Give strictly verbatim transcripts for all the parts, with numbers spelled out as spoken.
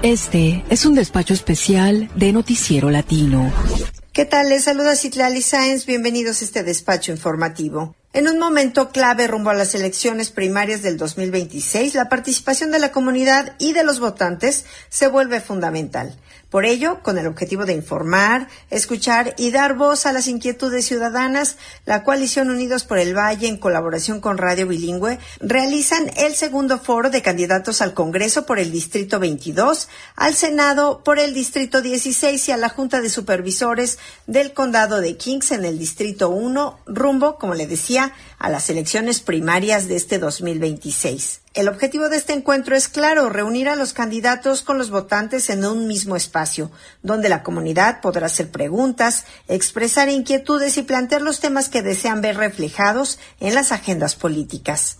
Este es un despacho especial de Noticiero Latino. ¿Qué tal? Les saluda Citlali Sáenz. Bienvenidos a este despacho informativo. En un momento clave rumbo a las elecciones primarias del dos mil veintiséis, la participación de la comunidad y de los votantes se vuelve fundamental. Por ello, con el objetivo de informar, escuchar y dar voz a las inquietudes ciudadanas, la Coalición Unidos por el Valle, en colaboración con Radio Bilingüe, realizan el segundo foro de candidatos al Congreso por el Distrito veintidós, al Senado por el Distrito dieciséis y a la Junta de Supervisores del Condado de Kings en el Distrito uno, rumbo, como le decía, a las elecciones primarias de este dos mil veintiséis. El objetivo de este encuentro es claro, reunir a los candidatos con los votantes en un mismo espacio, donde la comunidad podrá hacer preguntas, expresar inquietudes y plantear los temas que desean ver reflejados en las agendas políticas.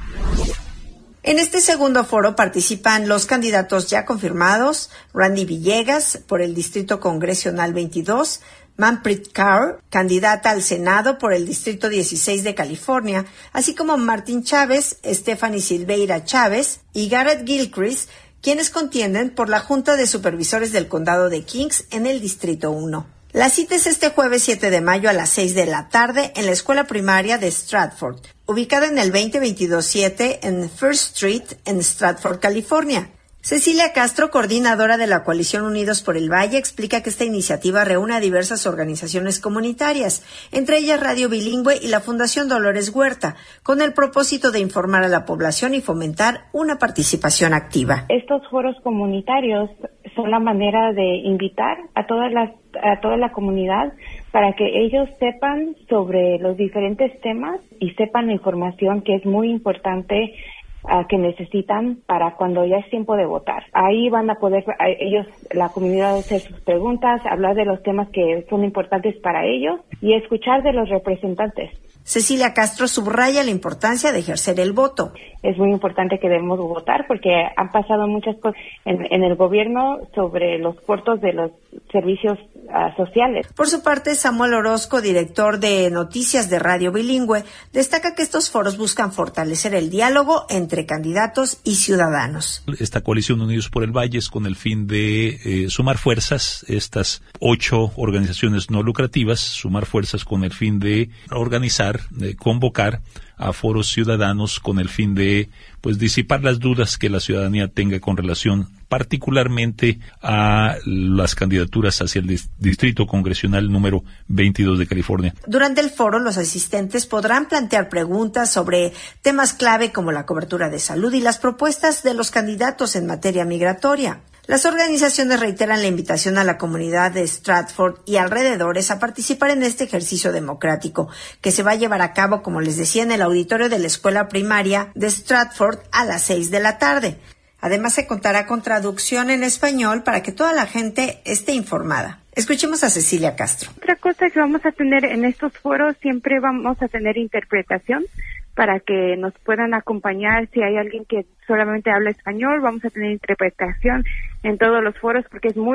En este segundo foro participan los candidatos ya confirmados: Randy Villegas, por el Distrito Congresional veintidós, Manpreet Kaur, candidata al Senado por el Distrito dieciséis de California, así como Martín Chávez, Stephanie Silveira Chávez y Garrett Gilchrist, quienes contienden por la Junta de Supervisores del Condado de Kings en el Distrito uno. La cita es este jueves siete de mayo a las seis de la tarde en la escuela primaria de Stratford, ubicada en el veinte veintidós siete en First Street en Stratford, California. Cecilia Castro, coordinadora de la Coalición Unidos por el Valle, explica que esta iniciativa reúne a diversas organizaciones comunitarias, entre ellas Radio Bilingüe y la Fundación Dolores Huerta, con el propósito de informar a la población y fomentar una participación activa. Estos foros comunitarios son la manera de invitar a todas las a toda la comunidad para que ellos sepan sobre los diferentes temas y sepan la información que es muy importante Uh, que necesitan para cuando ya es tiempo de votar. Ahí van a poder a ellos, la comunidad, hacer sus preguntas, hablar de los temas que son importantes para ellos y escuchar de los representantes. Cecilia Castro subraya la importancia de ejercer el voto. Es muy importante que debemos votar porque han pasado muchas cosas en, en el gobierno sobre los cortos de los servicios uh, sociales. Por su parte, Samuel Orozco, director de Noticias de Radio Bilingüe, destaca que estos foros buscan fortalecer el diálogo entre candidatos y ciudadanos. Esta Coalición Unidos por el Valle es con el fin de eh, sumar fuerzas, estas ocho organizaciones no lucrativas, sumar fuerzas con el fin de organizar, de convocar a foros ciudadanos con el fin de pues disipar las dudas que la ciudadanía tenga con relación particularmente a las candidaturas hacia el Distrito Congresional número veintidós de California. Durante el foro, los asistentes podrán plantear preguntas sobre temas clave como la cobertura de salud y las propuestas de los candidatos en materia migratoria. Las organizaciones reiteran la invitación a la comunidad de Stratford y alrededores a participar en este ejercicio democrático, que se va a llevar a cabo, como les decía, en el auditorio de la escuela primaria de Stratford a las seis de la tarde. Además, se contará con traducción en español para que toda la gente esté informada. Escuchemos a Cecilia Castro. Otra cosa que vamos a tener en estos foros, siempre vamos a tener interpretación para que nos puedan acompañar. Si hay alguien que solamente habla español, vamos a tener interpretación en todos los foros porque es muy